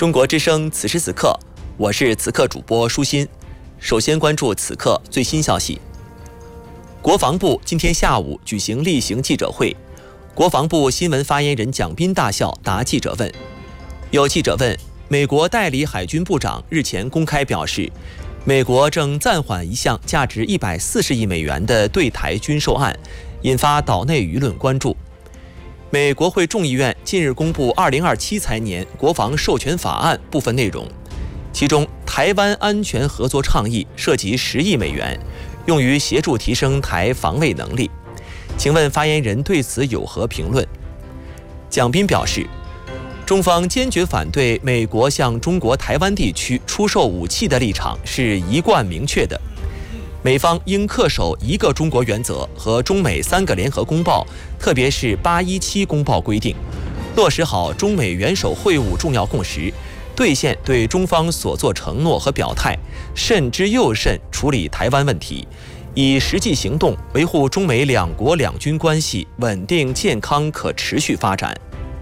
中国之声此时此刻，我是此刻主播舒心。首先关注此刻最新消息。国防部今天下午举行例行记者会，国防部新闻发言人蒋斌大校答记者问。有记者问，美国代理海军部长日前公开表示，美国正暂缓一项价值140亿美元的对台军售案，引发岛内舆论关注。美国会众议院近日公布2027财年国防授权法案部分内容，其中台湾安全合作倡议涉及10亿美元，用于协助提升台防卫能力。请问发言人对此有何评论？蒋斌表示，中方坚决反对美国向中国台湾地区出售武器的立场是一贯明确的。美方应恪守一个中国原则和中美3个联合公报，特别是817公报规定，落实好中美元首会晤重要共识，兑现对中方所作承诺和表态，慎之又慎处理台湾问题，以实际行动维护中美两国两军关系稳定、健康、可持续发展。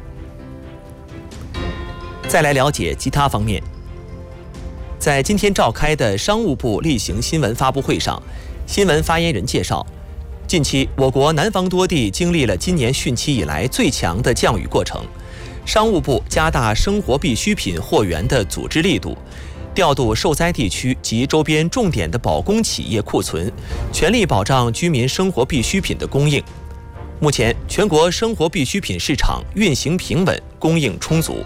再来了解其他方面。在今天召开的商务部例行新闻发布会上，新闻发言人介绍，近期我国南方多地经历了今年汛期以来最强的降雨过程，商务部加大生活必需品货源的组织力度，调度受灾地区及周边重点的保供企业库存，全力保障居民生活必需品的供应。目前，全国生活必需品市场运行平稳，供应充足。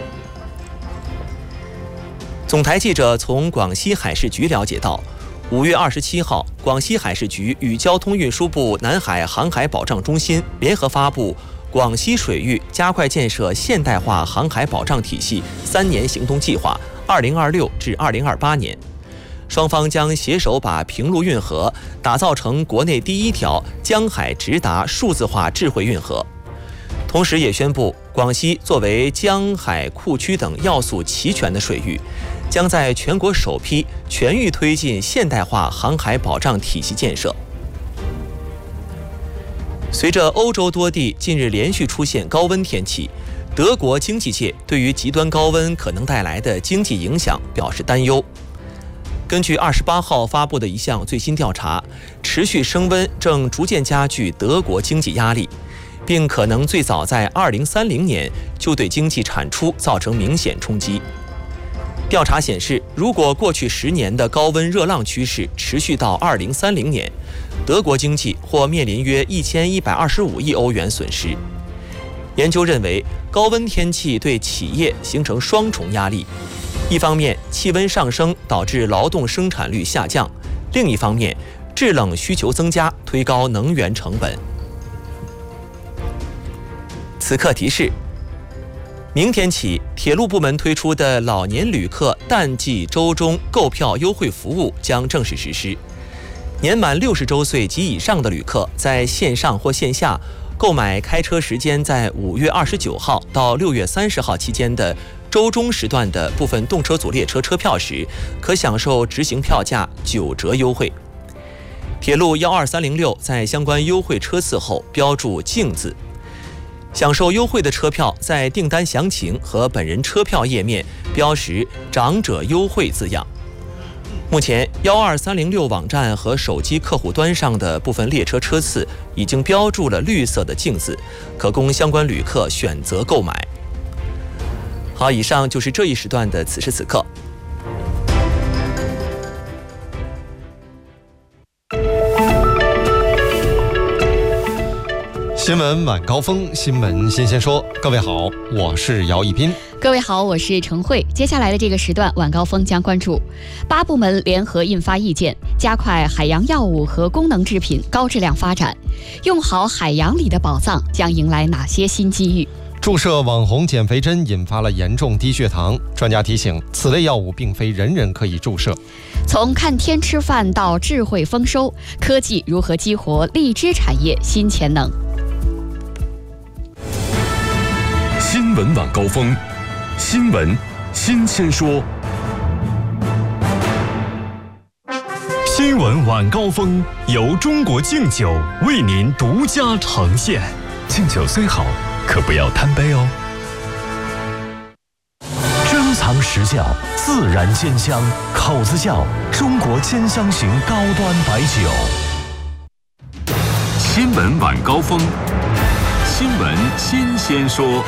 总台记者从广西海事局了解到，5月27号，广西海事局与交通运输部南海航海保障中心联合发布《广西水域加快建设现代化航海保障体系3年行动计划（2026至2028年）。双方将携手把平陆运河打造成国内第一条江海直达数字化智慧运河。同时也宣布，广西作为江海库区等要素齐全的水域，将在全国首批全域推进现代化航海保障体系建设。随着欧洲多地近日连续出现高温天气，德国经济界对于极端高温可能带来的经济影响表示担忧。根据28号发布的一项最新调查，持续升温正逐渐加剧德国经济压力，并可能最早在2030年就对经济产出造成明显冲击。调查显示，如果过去10年的高温热浪趋势持续到2030年，德国经济或面临约1125亿欧元损失。研究认为，高温天气对企业形成双重压力，一方面气温上升导致劳动生产率下降，另一方面制冷需求增加，推高能源成本。此刻提示，明天起，铁路部门推出的老年旅客淡季周中购票优惠服务将正式实施。年满60周岁及以上的旅客，在线上或线下购买开车时间在5月29号到6月30号期间的周中时段的部分动车组列车车票时，可享受执行票价9折优惠。铁路12306在相关优惠车次后标注敬字。享受优惠的车票在订单详情和本人车票页面标识长者优惠字样。目前12306网站和手机客户端上的部分列车车次已经标注了绿色的敬字，可供相关旅客选择购买。好，以上就是这一时段的此时此刻。 新闻晚高峰，新闻新鲜说。各位好，我是姚一斌。 各位好，我是程慧。接下来的这个时段，晚高峰将关注8部门联合印发意见，加快海洋药物和功能制品高质量发展。用好海洋里的宝藏，将迎来哪些新机遇？ 注射网红减肥针引发了严重低血糖，专家提醒，此类药物并非人人可以注射。 从看天吃饭到智慧丰收，科技如何激活荔枝产业新潜能？ 新闻晚高峰，新闻新鲜说。新闻晚高峰由中国敬酒为您独家呈现。敬酒虽好，可不要贪杯哦。珍藏堂实窖，自然煎香，口子窖，中国煎香型高端白酒。新闻晚高峰，新闻新鲜说。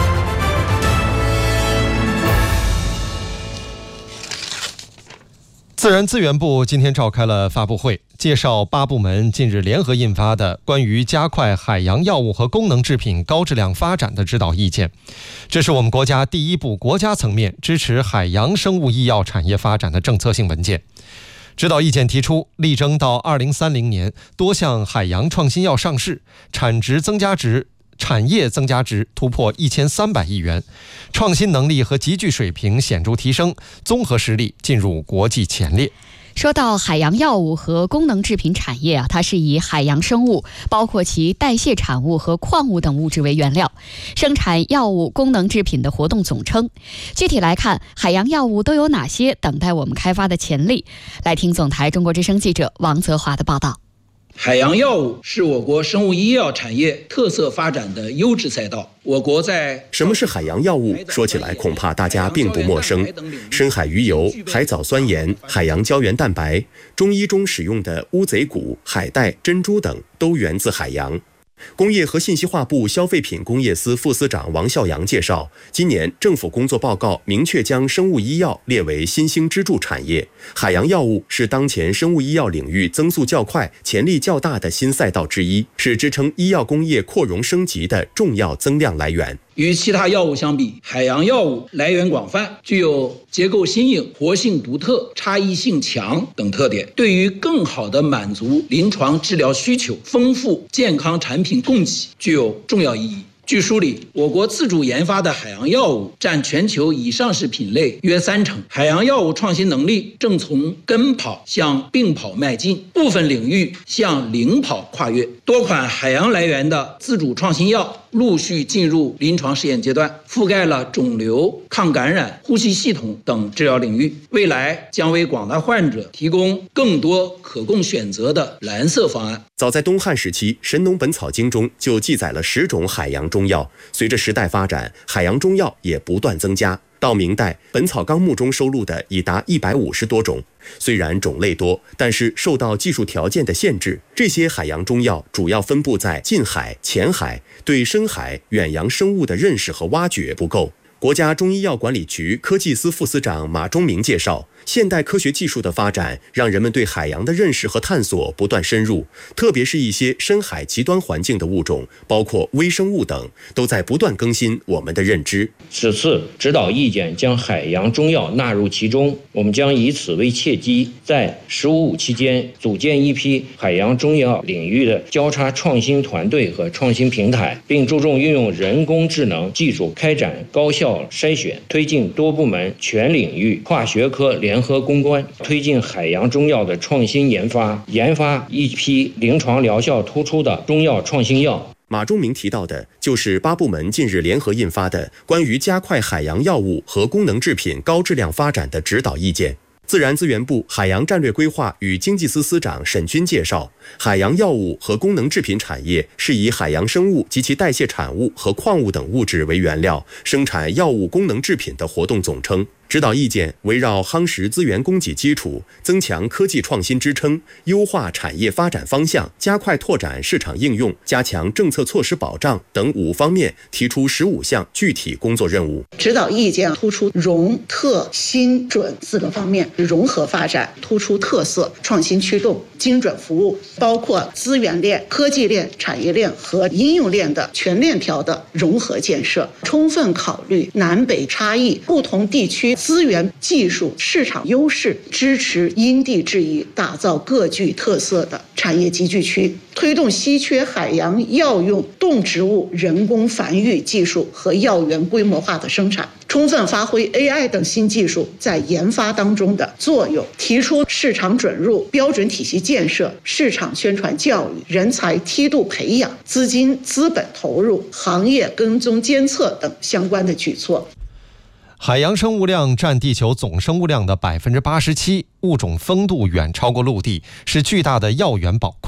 自然资源部今天召开了发布会，介绍8部门近日联合印发的关于加快海洋药物和功能制品高质量发展的指导意见。这是我们国家第一部国家层面支持海洋生物医药产业发展的政策性文件。指导意见提出，力争到2030年，多项海洋创新药上市，产业增加值突破1300亿元，创新能力和集聚水平显著提升，综合实力进入国际前列。 说到海洋药物和功能制品产业它是以海洋生物，包括其代谢产物和矿物等物质为原料，生产药物功能制品的活动总称。具体来看，海洋药物都有哪些等待我们开发的潜力？来听总台中国之声记者王泽华的报道。 海洋药物是我国生物医药产业特色发展的优质赛道。我国在什么是海洋药物？说起来恐怕大家并不陌生。深海鱼油、海藻酸盐、海洋胶原蛋白，中医中使用的乌贼骨、海带、珍珠等都源自海洋。工业和信息化部消费品工业司副司长王孝阳介绍，今年政府工作报告明确将生物医药列为新兴支柱产业，海洋药物是当前生物医药领域增速较快、潜力较大的新赛道之一，是支撑医药工业扩容升级的重要增量来源。 与其他药物相比，海洋药物来源广泛，具有结构新颖、活性独特、差异性强等特点，对于更好地满足临床治疗需求、丰富健康产品供给具有重要意义。据梳理，我国自主研发的海洋药物占全球已上市品类约30%，海洋药物创新能力正从跟跑向并跑迈进，部分领域向领跑跨越。多款海洋来源的自主创新药陆续进入临床试验阶段，覆盖了肿瘤、抗感染、呼吸系统等治疗领域，未来将为广大患者提供更多可供选择的蓝色方案。 早在东汉时期，《神农本草经》中就记载了10种海洋中药，随着时代发展，海洋中药也不断增加。到明代，《本草纲目》中收录的已达150多种。虽然种类多，但是受到技术条件的限制，这些海洋中药主要分布在近海、浅海，对深海、远洋生物的认识和挖掘不够。国家中医药管理局科技司副司长马忠明介绍，现代科学技术的发展让人们对海洋的认识和探索不断深入，特别是一些深海极端环境的物种，包括微生物等，都在不断更新我们的认知。 此次指导意见将海洋中药纳入其中，我们将以此为契机，在15期间组建一批海洋中药领域的交叉创新团队和创新平台，并注重运用人工智能技术开展高效筛选，推进多部门全领域跨学科联合攻关，推进海洋中药的创新研发一批临床疗效突出的中药创新药。 马忠明提到的就是8部门近日联合印发的关于加快海洋药物和功能制品高质量发展的指导意见。自然资源部海洋战略规划与经济司司长沈军介绍，海洋药物和功能制品产业是以海洋生物及其代谢产物和矿物等物质为原料，生产药物功能制品的活动总称。指导意见围绕夯实资源供给基础、增强科技创新支撑、优化产业发展方向、加快拓展市场应用、加强政策措施保障等5方面，提出15项具体工作任务。 指导意见突出融、特、新、准4个方面，融合发展，突出特色、创新驱动、精准服务，包括资源链、科技链、产业链和应用链的全链条的融合建设，充分考虑南北差异、不同地区资源、技术、市场优势，支持因地制宜，打造各具特色的产业集聚区，推动稀缺海洋药用动植物人工繁育技术和药源规模化的生产，充分发挥 AI 等新技术在研发当中的作用，提出市场准入、标准体系建设、市场宣传教育、人才梯度培养、资金资本投入、行业跟踪监测等相关的举措。 海洋生物量占地球总生物量的87%，物种丰度远超过陆地，是巨大的药源宝库。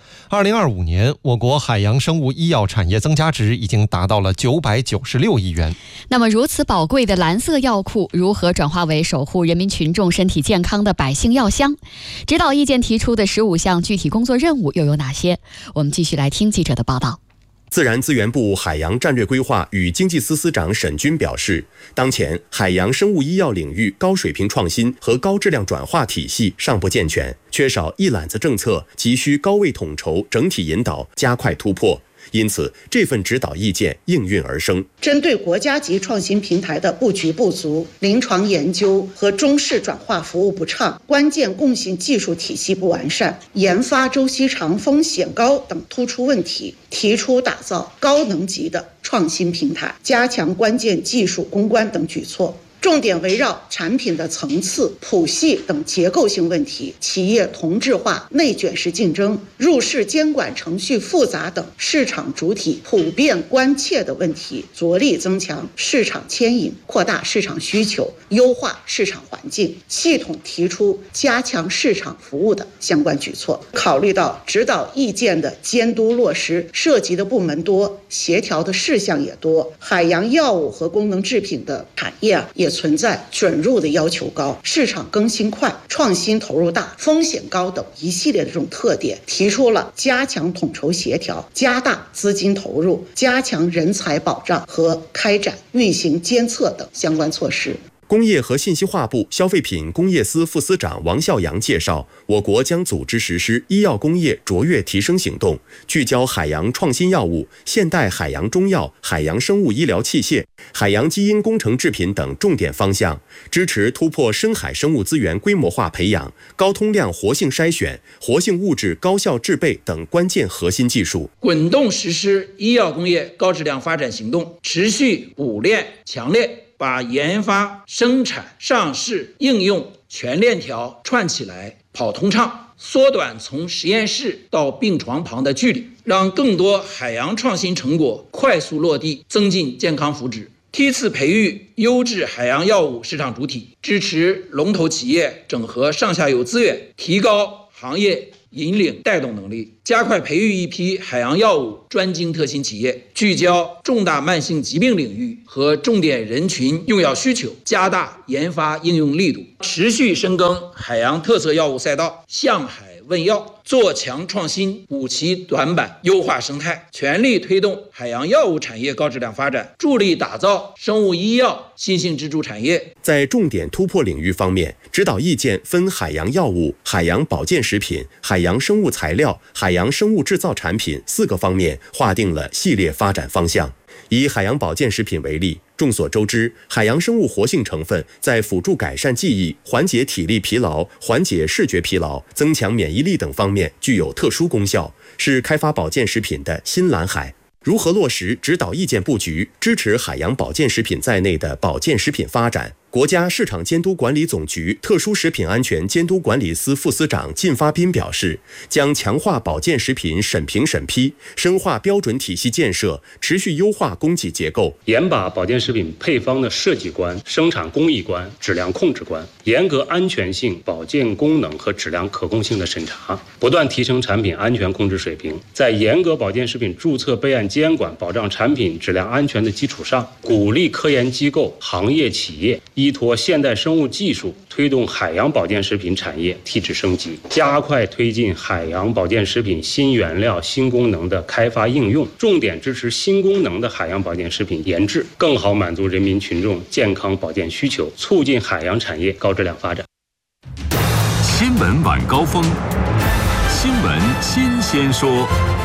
2025年，我国海洋生物医药产业增加值已经达到了996亿元。 那么，如此宝贵的蓝色药库如何转化为守护人民群众身体健康的百姓药箱？指导意见提出的15项具体工作任务又有哪些？我们继续来听记者的报道。 自然资源部海洋战略规划与经济司司长沈军表示，当前海洋生物医药领域高水平创新和高质量转化体系尚不健全，缺少一揽子政策，急需高位统筹、整体引导，加快突破。因此，这份指导意见应运而生。 针对国家级创新平台的布局不足、临床研究和中试转化服务不畅、关键共性技术体系不完善、研发周期长、风险高等突出问题，提出打造高能级的创新平台，加强关键技术攻关等举措。重点围绕产品的层次、谱系等结构性问题，企业同质化、内卷式竞争、入市监管程序复杂等市场主体普遍关切的问题，着力增强市场牵引，扩大市场需求，优化市场环境，系统提出加强市场服务的相关举措。考虑到指导意见的监督落实涉及的部门多，协调的事项也多，海洋药物和功能制品的产业也存在准入的要求高、市场更新快、创新投入大、风险高等一系列的这种特点，提出了加强统筹协调、加大资金投入、加强人才保障和开展运行监测等相关措施。 工业和信息化部消费品工业司副司长王孝阳介绍，我国将组织实施医药工业卓越提升行动，聚焦海洋创新药物、现代海洋中药、海洋生物医疗器械、海洋基因工程制品等重点方向，支持突破深海生物资源规模化培养、高通量活性筛选、活性物质高效制备等关键核心技术， 滚动实施医药工业高质量发展行动，持续补练强练，把研发、生产、上市、应用全链条串起来，跑通畅，缩短从实验室到病床旁的距离，让更多海洋创新成果快速落地，增进健康福祉。梯次培育优质海洋药物市场主体，支持龙头企业整合上下游资源，提高行业引领带动能力，加快培育一批海洋药物专精特新企业，聚焦重大慢性疾病领域和重点人群用药需求，加大研发应用力度，持续深耕海洋特色药物赛道，向海问药，做强创新，补齐短板，优化生态，全力推动海洋药物产业高质量发展，助力打造生物医药新兴支柱产业。 在重点突破领域方面，指导意见分海洋药物、海洋保健食品、海洋生物材料、海洋生物制造产品4个方面划定了系列发展方向。以海洋保健食品为例，众所周知，海洋生物活性成分在辅助改善记忆、缓解体力疲劳、缓解视觉疲劳、增强免疫力等方面具有特殊功效，是开发保健食品的新蓝海。如何落实指导意见布局，支持海洋保健食品在内的保健食品发展？国家市场监督管理总局特殊食品安全监督管理司副司长靳发斌表示，将强化保健食品审评审批，深化标准体系建设，持续优化供给结构， 严把保健食品配方的设计关、生产工艺关、质量控制关，严格安全性、保健功能和质量可控性的审查，不断提升产品安全控制水平。在严格保健食品注册备案监管、保障产品质量安全的基础上，鼓励科研机构、行业企业依托现代生物技术，推动海洋保健食品产业提质升级，加快推进海洋保健食品新原料、新功能的开发应用，重点支持新功能的海洋保健食品研制，更好满足人民群众健康保健需求，促进海洋产业高质量发展。 新闻晚高峰，新闻新鲜说。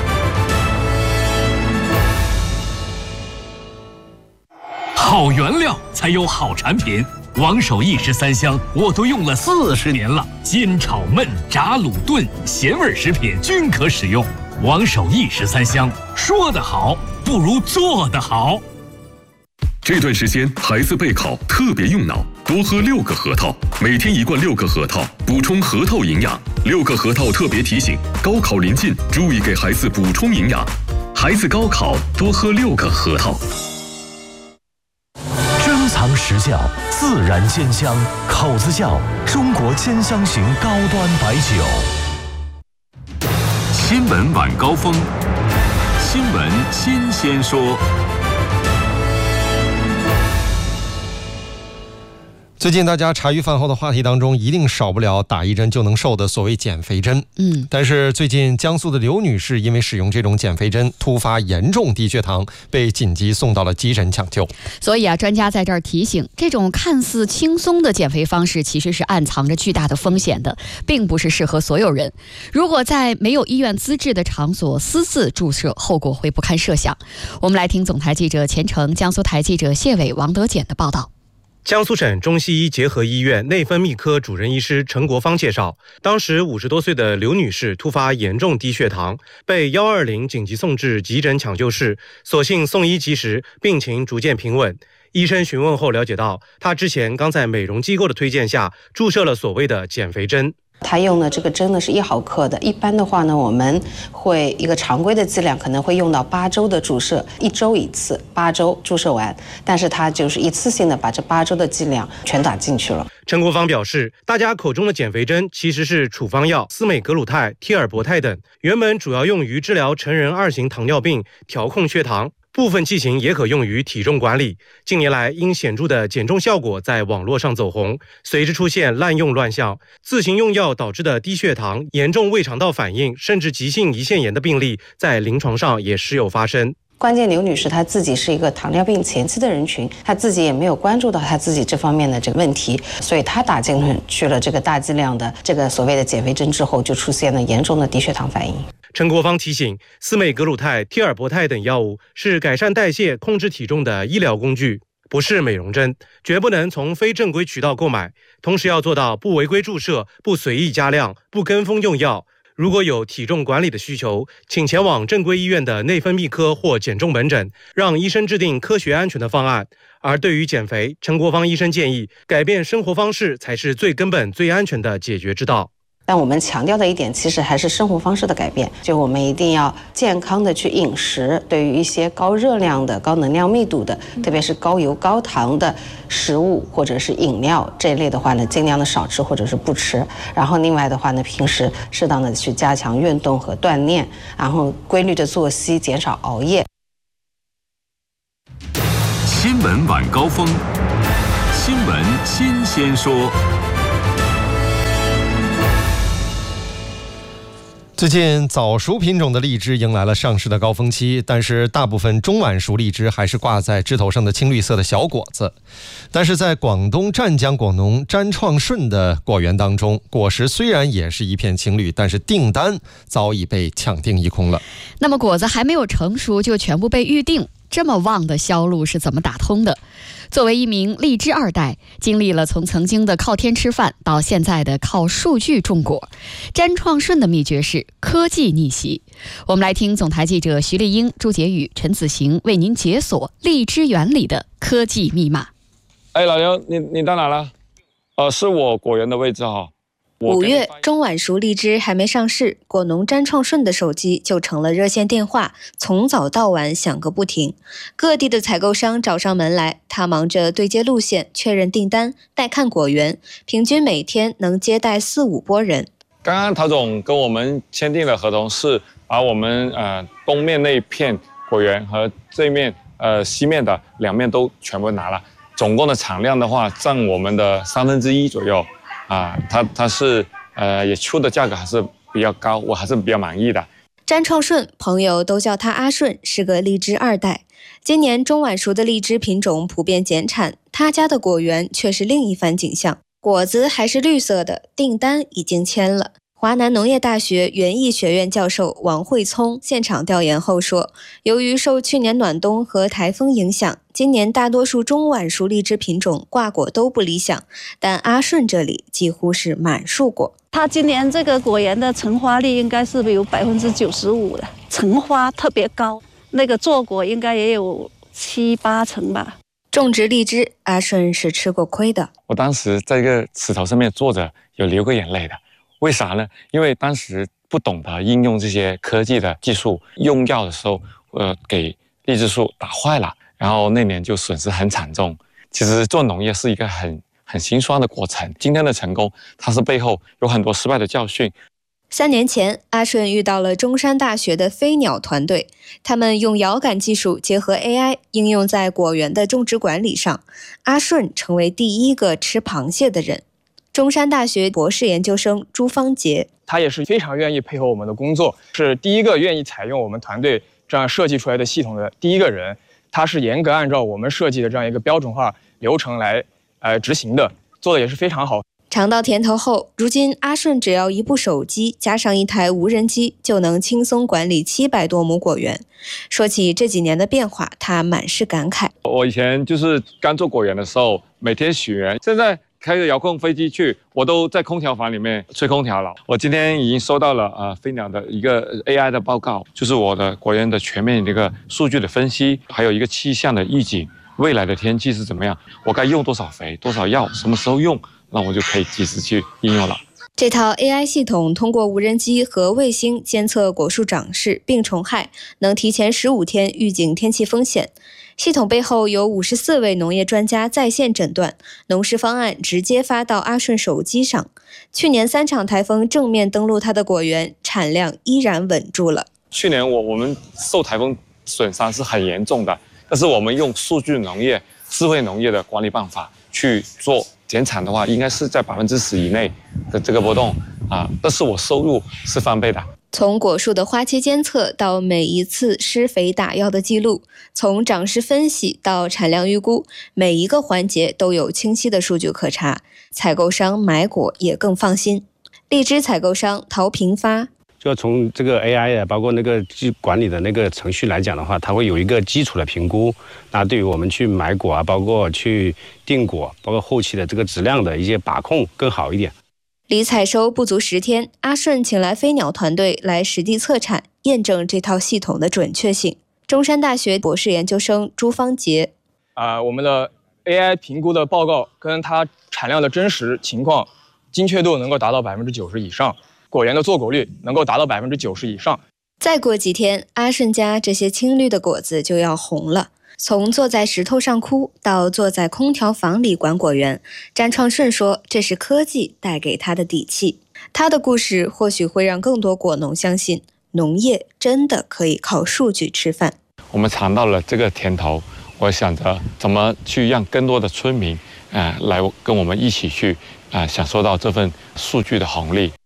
好原料才有好产品，王守义13香我都用了40年了，煎炒焖炸卤炖咸味食品均可使用。王守义13香，说得好不如做得好。这段时间孩子备考特别用脑，多喝6个核桃，每天1罐6个核桃，补充核桃营养。6个核桃特别提醒，高考临近，注意给孩子补充营养。孩子高考多喝6个核桃。 珍藏实窖，自然煎香，口子窖，中国煎香型高端白酒。 新闻晚高峰，新闻新鲜说。 最近大家茶余饭后的话题当中，一定少不了打一针就能瘦的所谓减肥针。但是最近江苏的刘女士因为使用这种减肥针突发严重低血糖，被紧急送到了急诊抢救。 所以专家在这儿提醒，这种看似轻松的减肥方式其实是暗藏着巨大的风险的，并不是适合所有人。如果在没有医院资质的场所私自注射，后果会不堪设想。我们来听总台记者钱程、江苏台记者谢伟、王德简的报道。 江苏省中西医结合医院内分泌科主任医师陈国芳介绍，当时50多岁的刘女士突发严重低血糖，被120紧急送至急诊抢救室，所幸送医及时，病情逐渐平稳。医生询问后了解到，她之前刚在美容机构的推荐下注射了所谓的减肥针。 他用的这个针呢是1毫克的，一般的话呢，我们会一个常规的剂量可能会用到8周的注射，1周一次，8周注射完。但是他就是一次性的把这8周的剂量全打进去了。 陈国芳表示，大家口中的减肥针其实是处方药司美格鲁肽、替尔博肽等，原本主要用于治疗成人2型糖尿病，调控血糖。部分剂型也可用于体重管理。近年来，因显著的减重效果在网络上走红，随之出现滥用乱象，自行用药导致的低血糖、严重胃肠道反应，甚至急性胰腺炎的病例，在临床上也时有发生。 关键刘女士她自己是一个糖尿病前期的人群，她自己也没有关注到她自己这方面的这个问题，所以她打进去了这个大剂量的这个所谓的减肥针之后，就出现了严重的低血糖反应。 陈国芳提醒，司美格鲁肽、替尔博肽等药物是改善代谢、控制体重的医疗工具，不是美容针，绝不能从非正规渠道购买。同时要做到不违规注射、不随意加量、不跟风用药。如果有体重管理的需求，请前往正规医院的内分泌科或减重门诊，让医生制定科学安全的方案。而对于减肥，陈国芳医生建议，改变生活方式才是最根本、最安全的解决之道。 但我们强调的一点，其实还是生活方式的改变，就我们一定要健康的去饮食，对于一些高热量的、高能量密度的，特别是高油高糖的食物或者是饮料这一类的话呢，尽量的少吃或者是不吃。然后另外的话呢，平时适当的去加强运动和锻炼，然后规律的作息，减少熬夜。 新闻晚高峰，新闻新鲜说。 最近早熟品种的荔枝迎来了上市的高峰期，但是大部分中晚熟荔枝还是挂在枝头上的青绿色的小果子。但是在广东湛江果农詹创顺的果园当中，果实虽然也是一片青绿，但是订单早已被抢订一空了。 那么果子还没有成熟就全部被预定，这么旺的销路是怎么打通的？作为一名荔枝2代，经历了从曾经的靠天吃饭到现在的靠数据种果，詹创顺的秘诀是科技逆袭。我们来听总台记者徐丽英、朱杰宇、陈子行为您解锁荔枝园里的科技密码。 哎，老刘，你到哪了？是我果园的位置哈。 5月，中晚熟荔枝还没上市，果农詹创顺的手机就成了热线电话，从早到晚响个不停。各地的采购商找上门来，他忙着对接路线、确认订单、带看果园，平均每天能接待4-5波人。 刚刚陶总跟我们签订了合同，是把我们东面那一片果园和这面西面的2面都全部拿了，总共的产量的话占我们的1/3左右。它是也出的价格还是比较高，我还是比较满意的。 詹创顺，朋友都叫他阿顺，是个荔枝2代。今年中晚熟的荔枝品种普遍减产，他家的果园却是另一番景象，果子还是绿色的，订单已经签了。华南农业大学园艺学院教授王慧聪现场调研后说，由于受去年暖冬和台风影响，今年大多数中晚熟荔枝品种挂果都不理想，但阿顺这里几乎是满树果。 他今年这个果园的成花率应该是有95%的，成花特别高，那个坐果应该也有7-8成吧。 种植荔枝，阿顺是吃过亏的。 我当时在一个石头上面坐着，有流过眼泪的。为啥呢？因为当时不懂得应用这些科技的技术，用药的时候，给荔枝树打坏了，然后那年就损失很惨重。其实做农业是一个很心酸的过程，今天的成功，它是背后有很多失败的教训。 3年前，阿顺遇到了中山大学的飞鸟团队，他们用遥感技术结合 AI 应用在果园的种植管理上，阿顺成为第一个吃螃蟹的人。中山大学博士研究生朱芳杰， 他也是非常愿意配合我们的工作，是第一个愿意采用我们团队这样设计出来的系统的第一个人。他是严格按照我们设计的这样一个标准化流程来执行的，做的也是非常好。 尝到甜头后，如今阿顺只要一部手机加上一台无人机，就能轻松管理700多亩果园。说起这几年的变化，他满是感慨。 我以前就是刚做果园的时候，每天许愿，现在开着遥控飞机去，我都在空调房里面吹空调了。我今天已经收到了飞鸟的一个 AI 的报告，就是我的果园的全面的一个数据的分析，还有一个气象的预警，未来的天气是怎么样，我该用多少肥、多少药，什么时候用，那我就可以及时去应用了。 这套 AI 系统通过无人机和卫星监测果树长势、病虫害，能提前15天预警天气风险。系统背后有54位农业专家在线诊断，农事方案直接发到阿顺手机上。去年3场台风正面登陆他的果园，产量依然稳住了。 去年我们受台风损伤是很严重的，但是我们用数据农业、智慧农业的管理办法去做减产的话，应该是在10%以内的这个波动但是我收入是翻倍的。 从果树的花期监测到每一次施肥打药的记录，从长势分析到产量预估，每一个环节都有清晰的数据可查，采购商买果也更放心。荔枝采购商陶平发， 就从这个 AI 包括那个管理的那个程序来讲的话，它会有一个基础的评估，那对于我们去买果包括去订果，包括后期的这个质量的一些把控更好一点。 离采收不足10天，阿顺请来飞鸟团队来实地测产，验证这套系统的准确性。中山大学博士研究生朱芳杰， 我们的 AI 评估的报告跟它产量的真实情况，精确度能够达到90%以上，果园的坐果率能够达到90%以上。 再过几天，阿顺家这些青绿的果子就要红了。从坐在石头上哭到坐在空调房里管果园，詹创顺说这是科技带给他的底气。他的故事或许会让更多果农相信，农业真的可以靠数据吃饭。 我们尝到了这个甜头，我想着怎么去让更多的村民来跟我们一起去享受到这份数据的红利。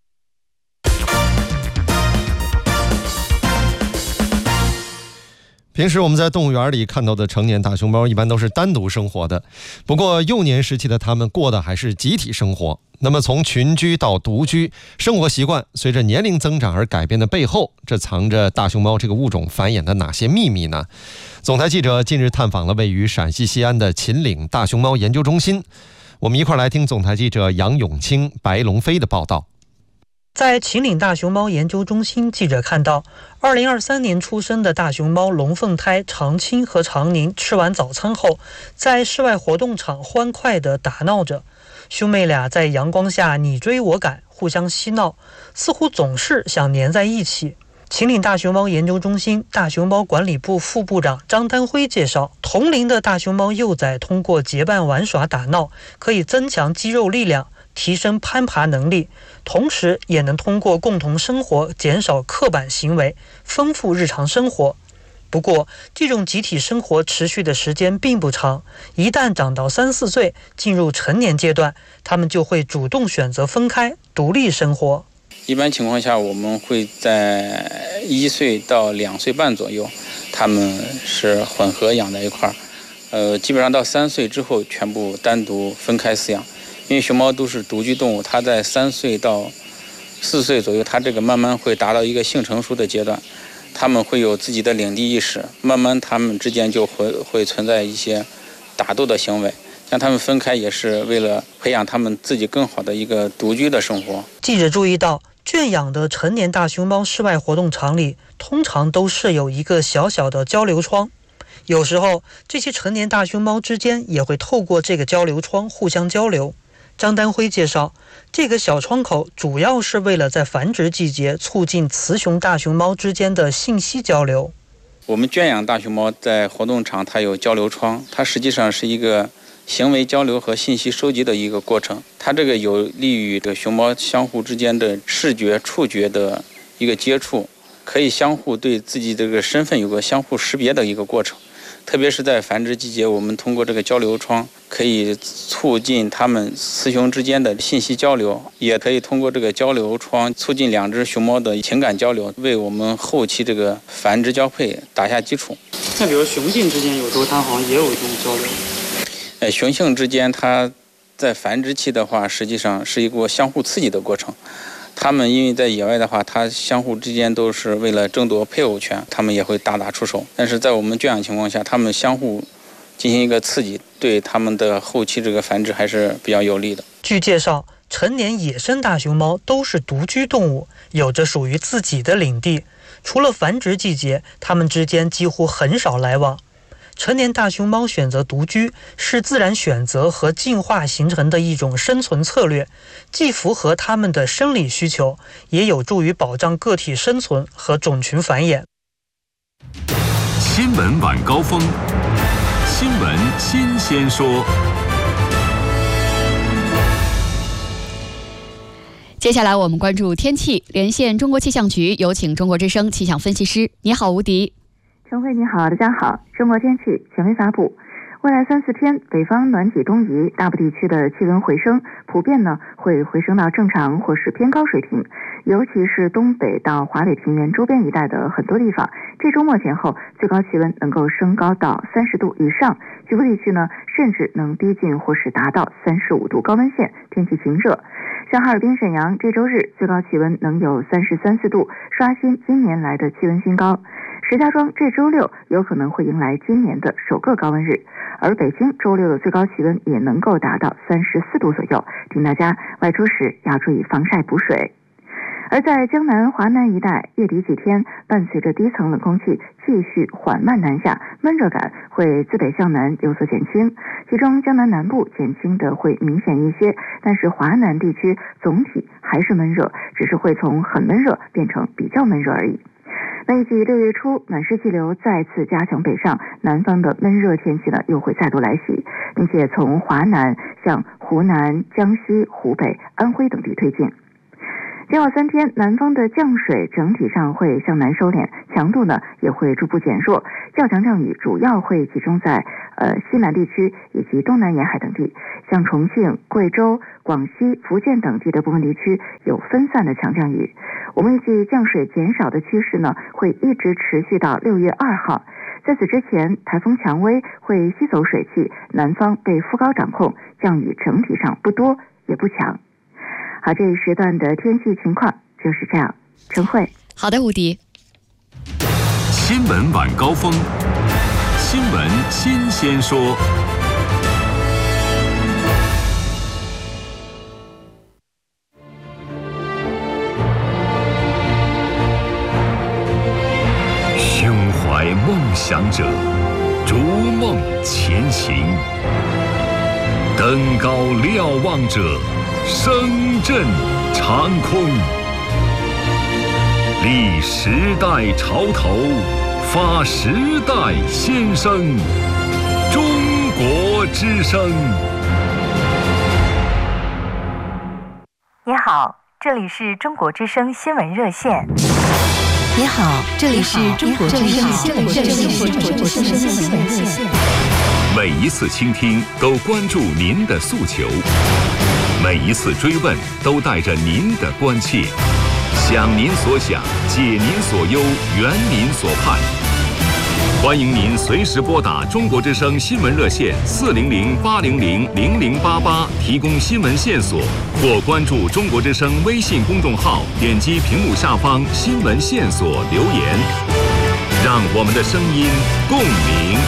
平时我们在动物园里看到的成年大熊猫一般都是单独生活的，不过幼年时期的它们过的还是集体生活。那么从群居到独居，生活习惯随着年龄增长而改变的背后，这藏着大熊猫这个物种繁衍的哪些秘密呢？总台记者近日探访了位于陕西西安的秦岭大熊猫研究中心，我们一块来听总台记者杨永清、白龙飞的报道。 在秦岭大熊猫研究中心，记者看到2023年出生的大熊猫龙凤胎长青和长宁吃完早餐后，在室外活动场欢快地打闹着。兄妹俩在阳光下你追我赶，互相嬉闹，似乎总是想黏在一起。秦岭大熊猫研究中心大熊猫管理部副部长张丹辉介绍，同龄的大熊猫幼崽通过结伴玩耍打闹，可以增强肌肉力量，提升攀爬能力，同时也能通过共同生活减少刻板行为，丰富日常生活。不过，这种集体生活持续的时间并不长，一旦长到3、4岁，进入成年阶段，他们就会主动选择分开，独立生活。 一般情况下，我们会在1岁到2岁半左右，他们是混合养在一块儿。基本上到3岁之后，全部单独分开饲养。因为熊猫都是独居动物，它在3岁到4岁左右，它这个慢慢会达到一个性成熟的阶段，它们会有自己的领地意识，慢慢它们之间就会存在一些打斗的行为。让它们分开也是为了培养它们自己更好的一个独居的生活。 记者注意到，圈养的成年大熊猫室外活动场里通常都设有一个小小的交流窗，有时候这些成年大熊猫之间也会透过这个交流窗互相交流。张丹辉介绍，这个小窗口主要是为了在繁殖季节促进雌雄大熊猫之间的信息交流。 我们圈养大熊猫在活动场它有交流窗，它实际上是一个行为交流和信息收集的一个过程。它这个有利于这个熊猫相互之间的视觉、触觉的一个接触，可以相互对自己这个身份有个相互识别的一个过程。特别是在繁殖季节，我们通过这个交流窗可以促进它们雌雄之间的信息交流，也可以通过这个交流窗促进两只熊猫的情感交流，为我们后期这个繁殖交配打下基础。 那比如雄性之间有时候它好像也有一种交流。 雄性之间它在繁殖期的话，实际上是一个相互刺激的过程。他们因为在野外的话，它相互之间都是为了争夺配偶权，他们也会大打出手。但是在我们圈养情况下，他们相互进行一个刺激，对他们的后期这个繁殖还是比较有利的。 据介绍，成年野生大熊猫都是独居动物，有着属于自己的领地。除了繁殖季节，它们之间几乎很少来往。成年大熊猫选择独居，是自然选择和进化形成的一种生存策略，既符合它们的生理需求，也有助于保障个体生存和种群繁衍。 新闻晚高峰，新闻新鲜说。 接下来我们关注天气，连线中国气象局，有请中国之声气象分析师。你好，吴迪。 陈慧你好，大家好。中国天气权威发布，未来3-4天，北方暖体东移，大部地区的气温回升，普遍呢会回升到正常或是偏高水平，尤其是东北到华北平原周边一带的很多地方，这周末前后最高气温能够升高到30度以上，局部地区呢甚至能逼近或是达到35度高温线，天气晴热。像哈尔滨、沈阳这周日最高气温能有33、4度，刷新今年来的气温新高。石家庄这周六有可能会迎来今年的首个高温日，而北京周六的最高气温也能够达到34度左右，请大家外出时要注意防晒补水。而在江南、华南一带，月底几天伴随着低层冷空气继续缓慢南下，闷热感会自北向南有所减轻，其中江南南部减轻的会明显一些，但是华南地区总体还是闷热，只是会从很闷热变成比较闷热而已。那预计6月初暖湿气流再次加强北上，南方的闷热天气呢又会再度来袭，并且从华南向湖南、江西、湖北、安徽等地推进。今后3天，南方的降水整体上会向南收敛，强度呢也会逐步减弱，较强降雨主要会集中在西南地区以及东南沿海等地，像重庆、贵州、广西、福建等地的部分地区有分散的强降雨。我们预计降水减少的趋势呢会一直持续到6月2号。在此之前，台风蔷薇会吸走水汽，南方被副高掌控，降雨整体上不多也不强。好，这一时段的天气情况就是这样。陈慧， 好的，吴迪。 新闻晚高峰，新闻新鲜说。胸怀梦想者，逐梦前行；登高瞭望者，声震长空。立时代潮头，发时代先声。中国之声。 你好，这里是中国之声新闻热线。 你好，这里是中国之声新闻热线。 每一次倾听都关注您的诉求，每一次追问都带着您的关切。想您所想，解您所忧，圆您所盼。欢迎您随时拨打中国之声新闻热线400-800-0088提供新闻线索，或关注中国之声微信公众号，点击屏幕下方新闻线索留言，让我们的声音共鸣。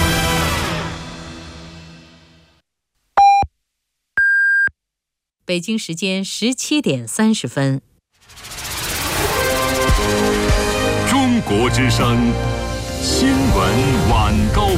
北京时间17点30分。 中国之声新闻晚高